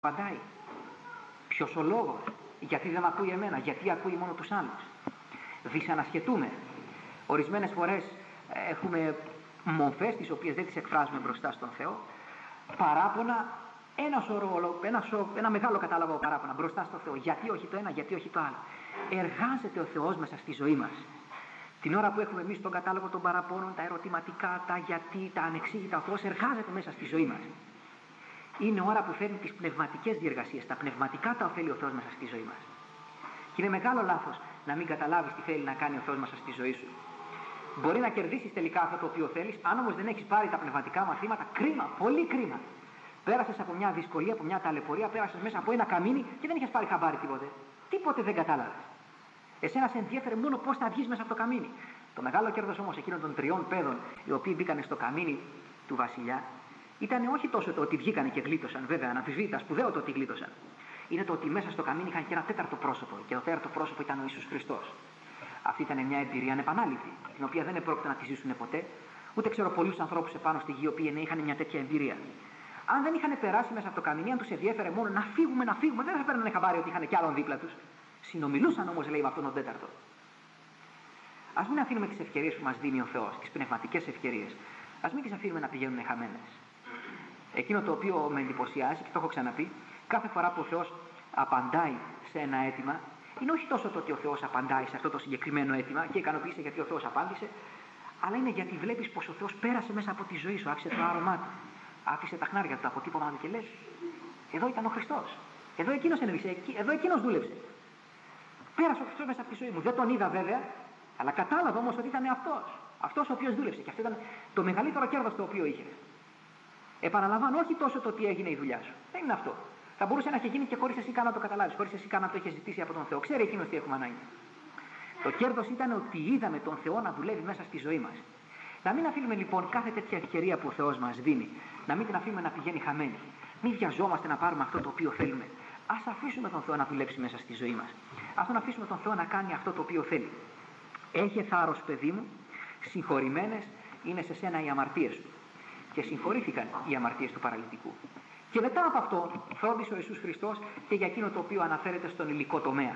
απαντάει. Ποιος ο λόγος, γιατί δεν ακούει εμένα, γιατί ακούει μόνο τους άλλους. Δυσανασχετούμε. Ορισμένες φορές έχουμε μορφές τις οποίες δεν τις εκφράζουμε μπροστά στον Θεό. Παράπονα, ένα μεγάλο κατάλογο παράπονα μπροστά στον Θεό. Γιατί όχι το ένα, γιατί όχι το άλλο. Εργάζεται ο Θεός μέσα στη ζωή μας. Την ώρα που έχουμε εμείς τον κατάλογο των παραπώνων, τα ερωτηματικά, τα γιατί, τα ανεξήγητα, ο Θεός εργάζεται μέσα στη ζωή μας. Είναι ώρα που φέρνει τις πνευματικές διεργασίες, τα πνευματικά τα ωφέλει ο Θεός μέσα στη ζωή μας. Και είναι μεγάλο λάθος να μην καταλάβεις τι θέλει να κάνει ο Θεός μέσα στη ζωή σου. Μπορεί να κερδίσεις τελικά αυτό το οποίο θέλεις, αν όμως δεν έχεις πάρει τα πνευματικά μαθήματα, κρίμα, πολύ κρίμα. Πέρασες από μια δυσκολία, από μια ταλαιπωρία, πέρασες μέσα από ένα καμίνι και δεν είχες πάρει χαμπάρι τίποτε. Τίποτε δεν κατάλαβες. Εσένα σε ενδιέφερε μόνο πώς θα βγεις μέσα από το καμίνι. Το μεγάλο κέρδος όμως εκείνων των 3 παιδών, οι οποίοι μπήκαν στο καμίνι του βασιλιά, ήταν όχι τόσο το ότι βγήκανε και γλίτωσαν, βέβαια, αναμφισβήτητα, σπουδαίο το ότι γλίτωσαν. Είναι το ότι μέσα στο καμίνι είχαν και ένα τέταρτο πρόσωπο, και το τέταρτο πρόσωπο ήταν ο Ιησούς Χριστός. Αυτή ήταν μια εμπειρία ανεπανάληπτη, την οποία δεν επρόκειτο να τη ζήσουν ποτέ, ούτε ξέρω πολλούς ανθρώπους επάνω στη γη οι οποίοι είχαν μια τέτοια εμπειρία. Αν δεν είχαν περάσει μέσα από το καμίνι, αν τους ενδιέφερε μόνο να φύγουμε, δεν θα παίρνανε χαμπάρι ότι είχαν κι άλλον δίπλα τους. Συνομιλούσαν όμως, λέει, με αυτόν τον τέταρτο. Ας μην αφήνουμε τις ευκαιρίες που μας δίνει ο Θεός, τις πνευματικές ευκαιρίες, ας μην τις αφήνουμε να πηγαίνουν χαμένες. Εκείνο το οποίο με εντυπωσιάζει, και το έχω ξαναπεί, κάθε φορά που ο Θεός απαντάει σε ένα αίτημα, είναι όχι τόσο το ότι ο Θεός απαντάει σε αυτό το συγκεκριμένο αίτημα και ικανοποιείσαι γιατί ο Θεός απάντησε, αλλά είναι γιατί βλέπεις πως ο Θεός πέρασε μέσα από τη ζωή σου, άφησε το άρωμά του, άφησε τα χνάρια του, το αποτύπωμα του και λες, εδώ ήταν ο Χριστός, εδώ εκείνος ενέβησε, εδώ εκείνος δούλεψε. Πέρασε ο Χριστός μέσα από τη ζωή μου. Δεν τον είδα βέβαια, αλλά κατάλαβα όμως ότι ήταν αυτός. Αυτός ο οποίος δούλεψε. Και αυτό ήταν το μεγαλύτερο κέρδος το οποίο είχε. Επαναλαμβάνω, όχι τόσο το τι έγινε η δουλειά σου. Δεν είναι αυτό. Θα μπορούσε να έχει γίνει και χωρίς εσύ καν να το καταλάβεις, χωρίς εσύ καν να το έχεις ζητήσει από τον Θεό. Ξέρει εκείνος τι έχουμε ανάγκη. Το κέρδος ήταν ότι είδαμε τον Θεό να δουλεύει μέσα στη ζωή μας. Να μην αφήνουμε λοιπόν κάθε τέτοια ευκαιρία που ο Θεός μας δίνει, να μην την αφήνουμε να πηγαίνει χαμένη. Μην βιαζόμαστε να πάρουμε αυτό το οποίο θέλουμε. Ας αφήσουμε τον Θεό να δουλέψει μέσα στη ζωή μας. Ας τον αφήσουμε τον Θεό να κάνει αυτό το οποίο θέλει. Έχε θάρρος, παιδί μου, συγχωρημένες είναι σε σένα οι αμαρτίες σου. Και συγχωρήθηκαν οι αμαρτίες του παραλυτικού. Και μετά από αυτό φρόντισε ο Ιησούς Χριστός και για εκείνο το οποίο αναφέρεται στον υλικό τομέα.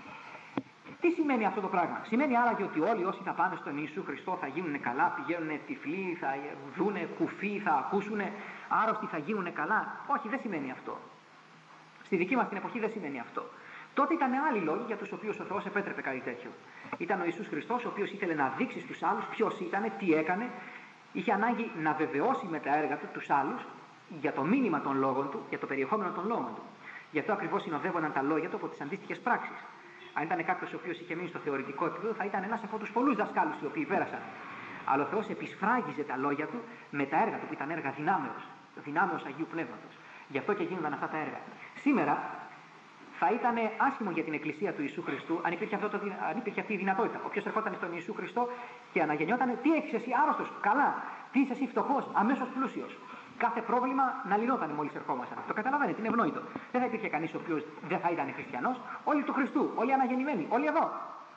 Τι σημαίνει αυτό το πράγμα? Σημαίνει άραγε ότι όλοι όσοι θα πάνε στον Ιησού Χριστό θα γίνουν καλά, πηγαίνουν τυφλοί, θα δούνε κουφοί, θα ακούσουν, άρρωστοι θα γίνουν καλά? Όχι, δεν σημαίνει αυτό. Στη δική μας την εποχή δεν σημαίνει αυτό. Τότε ήταν άλλοι λόγοι για τους οποίους ο Θεός επέτρεπε κάτι τέτοιο. Ήταν ο Ιησούς Χριστός, ο οποίος ήθελε να δείξει στους άλλους ποιος ήταν, τι έκανε, είχε ανάγκη να βεβαιώσει με τα έργα του τους άλλους για το μήνυμα των λόγων του, για το περιεχόμενο των λόγων του. Γι' αυτό ακριβώς συνοδεύονταν τα λόγια του από τις αντίστοιχες πράξεις. Αν ήταν κάποιος ο οποίος είχε μείνει στο θεωρητικό επίπεδο, θα ήταν ένας από τους πολλούς δασκάλους οι οποίοι πέρασαν. Αλλά ο Θεός επισφράγιζε τα λόγια του με τα έργα του, που ήταν έργα δυνάμεως Αγίου Πνεύματος. Γι' αυτό και γίνονταν αυτά τα έργα. Σήμερα θα ήταν άσχημο για την Εκκλησία του Ιησού Χριστού αν υπήρχε αυτή η δυνατότητα. Όποιος ερχόταν στον Ιησού Χριστό και αναγεννιόταν, τι έχεις εσύ, άρρωστος? Καλά. Τι είσαι εσύ, φτωχός? Αμέσως πλούσιος. Κάθε πρόβλημα να λυνόταν μόλις ερχόμασταν. Το καταλαβαίνετε, είναι ευνόητο. Δεν θα υπήρχε κανείς ο οποίος δεν θα ήταν χριστιανός. Όλοι του Χριστού, όλοι αναγεννημένοι, όλοι εδώ.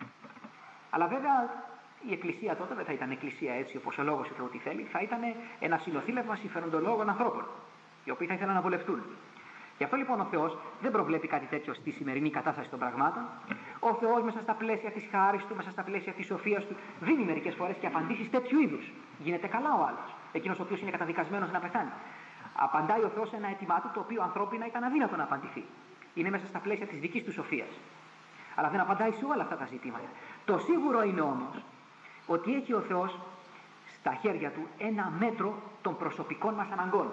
Αλλά βέβαια η Εκκλησία τότε δεν θα ήταν Εκκλησία έτσι όπως ο λόγος του Θεού τι θέλει, θα ήταν ένα συνοθήλευμα συμφεροντολόγων ανθρώπων, οι οποίοι θα ήθελαν να βολευτούν. Γι' αυτό λοιπόν ο Θεός δεν προβλέπει κάτι τέτοιο στη σημερινή κατάσταση των πραγμάτων. Ο Θεός μέσα στα πλαίσια της χάρης του, μέσα στα πλαίσια της σοφίας του, δίνει μερικές φορές και απαντήσεις τέτοιου είδους. Γίνεται καλά ο άλλος, εκείνος ο οποίος είναι καταδικασμένος να πεθάνει. Απαντάει ο Θεός σε ένα αίτημά του το οποίο ανθρώπινα ήταν αδύνατο να απαντηθεί. Είναι μέσα στα πλαίσια της δικής του σοφίας. Αλλά δεν απαντάει σε όλα αυτά τα ζητήματα. Το σίγουρο είναι όμως ότι έχει ο Θεός στα χέρια του ένα μέτρο των προσωπικών μας αναγκών.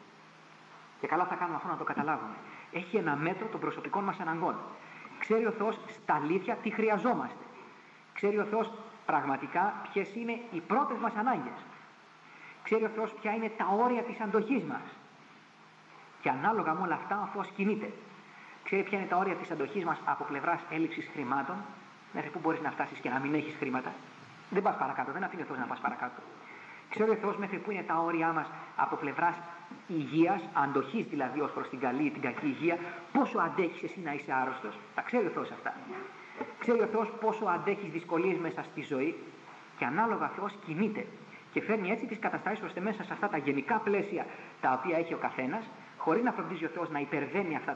Και καλά θα κάνουμε αυτό να το καταλάβουμε. Έχει ένα μέτρο των προσωπικών μας αναγκών. Ξέρει ο Θεός στα αλήθεια τι χρειαζόμαστε. Ξέρει ο Θεός πραγματικά ποιες είναι οι πρώτες μας ανάγκες. Ξέρει ο Θεός ποια είναι τα όρια της αντοχής μας. Και ανάλογα με όλα αυτά ο Θεός κινείται. Ξέρει ποια είναι τα όρια της αντοχής μας από πλευράς έλλειψης χρημάτων. Μέχρι που μπορείς να φτάσεις και να μην έχεις χρήματα. Δεν πας παρακάτω, δεν αφήνει ο Θεός να πας παρακάτω. Ξέρει ο Θεός μέχρι που είναι τα όρια μας από πλευράς υγείας, αντοχής δηλαδή ως προς την καλή ή την κακή υγεία, πόσο αντέχεις εσύ να είσαι άρρωστος, τα ξέρει ο Θεός αυτά. Ξέρει ο Θεός πόσο αντέχεις δυσκολίες μέσα στη ζωή και ανάλογα ο Θεός κινείται και φέρνει έτσι τις καταστάσεις ώστε μέσα σε αυτά τα γενικά πλαίσια τα οποία έχει ο καθένας, χωρίς να φροντίζει ο Θεός να υπερβαίνει αυτά